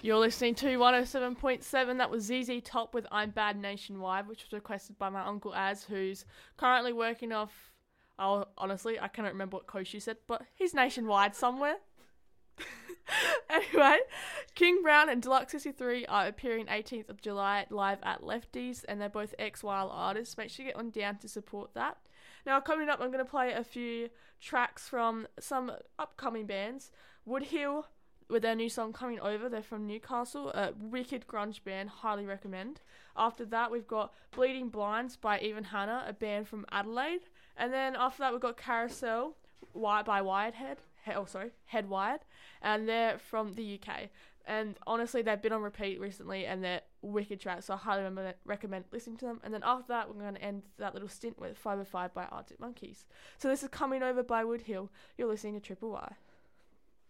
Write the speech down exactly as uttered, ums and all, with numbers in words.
You're listening to one oh seven point seven. That was Z Z Top with I'm Bad Nationwide, which was requested by my Uncle Az, who's currently working off... Oh, honestly, I cannot remember what coast you said, but he's nationwide somewhere. Anyway, King Brown and Deluxe sixty-three are appearing eighteenth of July live at Lefties, and they're both ex-Wild artists. Make sure you get on down to support that. Now, coming up, I'm going to play a few tracks from some upcoming bands. Woodhill, with their new song Coming Over. They're from Newcastle, a wicked grunge band, highly recommend. After that, we've got Bleeding Blinds by Even Hannah, a band from Adelaide. And then after that, we've got Carousel by Wired Head. He- oh, sorry, Head Wired. And they're from the U K. And honestly, they've been on repeat recently, and they're wicked tracks, so I highly remember, recommend listening to them. And then after that, we're going to end that little stint with five oh five by Arctic Monkeys. So this is Coming Over by Woodhill. You're listening to Triple Y.